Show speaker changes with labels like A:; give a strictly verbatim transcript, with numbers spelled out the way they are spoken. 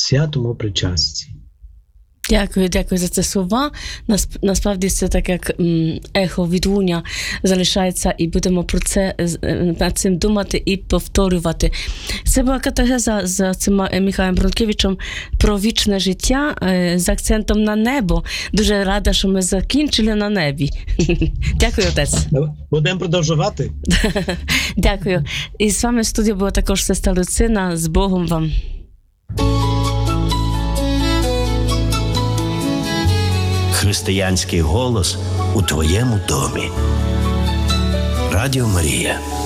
A: святому причасті.
B: Дякую, дякую за ці слова. Насправді це так, як ехо відлуння залишається, і будемо про це, над цим думати і повторювати. Це була катехеза з цим Михайлом Бронкевичем про вічне життя з акцентом на небо. Дуже рада, що ми закінчили на небі. Дякую, отець.
A: Будемо продовжувати.
B: Дякую. І з вами в студії була також сестра Люцина. З Богом вам.
C: Християнський голос у твоєму домі. Радіо Марія.